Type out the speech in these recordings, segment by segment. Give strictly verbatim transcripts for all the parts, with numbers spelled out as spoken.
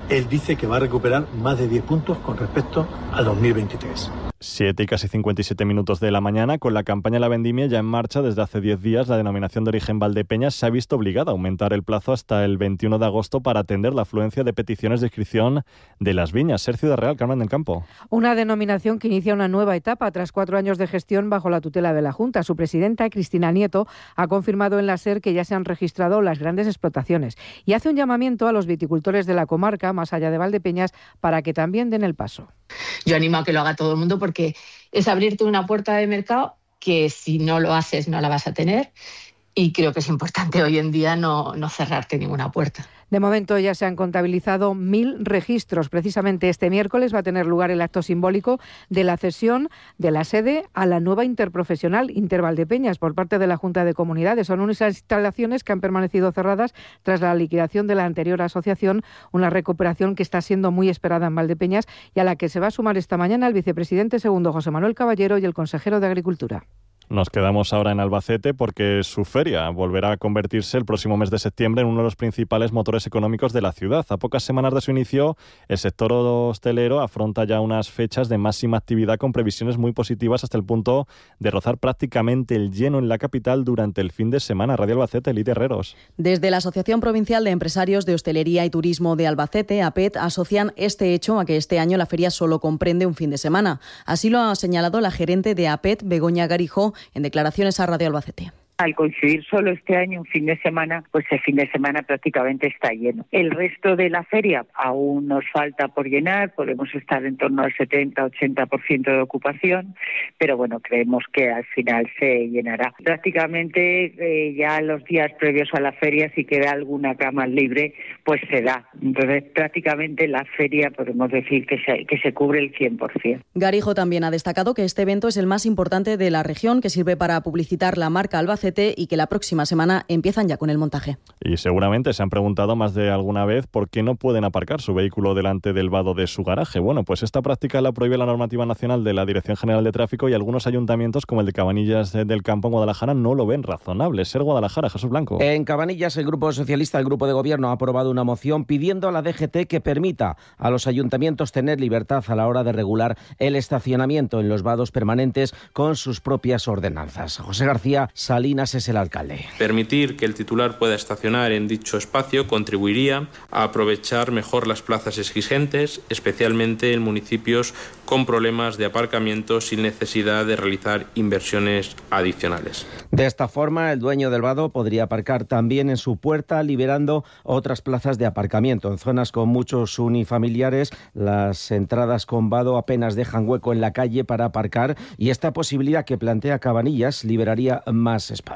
él dice que va a recuperar más de diez puntos con respecto a dos mil veintitrés. Siete y casi cincuenta y siete minutos de la mañana. Con la campaña La Vendimia ya en marcha desde hace diez días, la denominación de origen Valdepeñas se ha visto obligada a aumentar el plazo hasta el veintiuno de agosto para atender la afluencia de peticiones de inscripción de las viñas. Ser Ciudad Real, Carmen del Campo. Una denominación que inicia una nueva etapa tras cuatro años de gestión bajo la tutela de la Junta. Su presidenta, Cristina Nieto, ha confirmado en la SER que ya se han registrado las grandes explotaciones y hace un llamamiento a los viticultores de la comarca, más allá de Valdepeñas, para que también den el paso. Yo animo a que lo haga todo el mundo porque es abrirte una puerta de mercado que si no lo haces no la vas a tener, y creo que es importante hoy en día no, no cerrarte ninguna puerta. De momento ya se han contabilizado mil registros. Precisamente este miércoles va a tener lugar el acto simbólico de la cesión de la sede a la nueva interprofesional Intervaldepeñas por parte de la Junta de Comunidades. Son unas instalaciones que han permanecido cerradas tras la liquidación de la anterior asociación, una recuperación que está siendo muy esperada en Valdepeñas y a la que se va a sumar esta mañana el vicepresidente segundo José Manuel Caballero y el consejero de Agricultura. Nos quedamos ahora en Albacete porque su feria volverá a convertirse el próximo mes de septiembre en uno de los principales motores económicos de la ciudad. A pocas semanas de su inicio, el sector hostelero afronta ya unas fechas de máxima actividad con previsiones muy positivas hasta el punto de rozar prácticamente el lleno en la capital durante el fin de semana. Radio Albacete, Lidia Herreros. Desde la Asociación Provincial de Empresarios de Hostelería y Turismo de Albacete, A P E T, asocian este hecho a que este año la feria solo comprende un fin de semana. Así lo ha señalado la gerente de A P E T, Begoña Garijó, en declaraciones a Radio Albacete. Al coincidir solo este año un fin de semana, pues el fin de semana prácticamente está lleno. El resto de la feria aún nos falta por llenar, podemos estar en torno al setenta a ochenta por ciento de ocupación, pero bueno, creemos que al final se llenará. Prácticamente eh, ya los días previos a la feria, si queda alguna cama libre, pues se da. Entonces prácticamente la feria podemos decir que se, que se cubre el cien por ciento. Garijó también ha destacado que este evento es el más importante de la región, que sirve para publicitar la marca Albacete y que la próxima semana empiezan ya con el montaje. Y seguramente se han preguntado más de alguna vez por qué no pueden aparcar su vehículo delante del vado de su garaje. Bueno, pues esta práctica la prohíbe la normativa nacional de la Dirección General de Tráfico y algunos ayuntamientos, como el de Cabanillas del Campo en Guadalajara, no lo ven razonable. Ser Guadalajara, Jesús Blanco. En Cabanillas, el Grupo Socialista, el Grupo de Gobierno, ha aprobado una moción pidiendo a la D G T que permita a los ayuntamientos tener libertad a la hora de regular el estacionamiento en los vados permanentes con sus propias ordenanzas. José García Salinas es el alcalde. Permitir que el titular pueda estacionar en dicho espacio contribuiría a aprovechar mejor las plazas existentes, especialmente en municipios con problemas de aparcamiento sin necesidad de realizar inversiones adicionales. De esta forma, el dueño del vado podría aparcar también en su puerta, liberando otras plazas de aparcamiento. En zonas con muchos unifamiliares, las entradas con vado apenas dejan hueco en la calle para aparcar y esta posibilidad que plantea Cabanillas liberaría más espacio.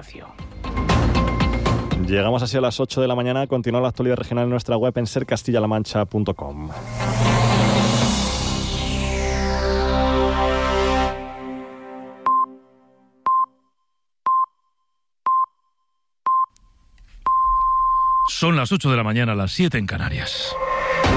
Llegamos así a las ocho de la mañana. Continúa la actualidad regional en nuestra web en ser castilla la mancha punto com. Son las ocho de la mañana, las siete en Canarias.